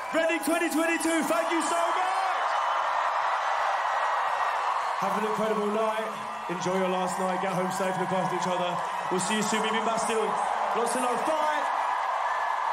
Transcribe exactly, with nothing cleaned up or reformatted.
Reading twenty twenty-two, thank you so much! Have an incredible night. Enjoy your last night. Get home safe. Look after each other. We'll see you soon. Maybe Bastille. Lots of love. Bye!